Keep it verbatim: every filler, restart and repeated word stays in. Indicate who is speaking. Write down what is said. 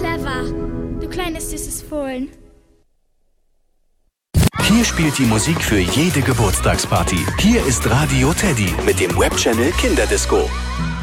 Speaker 1: clever, du kleines süßes Fohlen.
Speaker 2: Hier spielt die Musik für jede Geburtstagsparty. Hier ist Radio Teddy mit dem Webchannel Kinderdisco.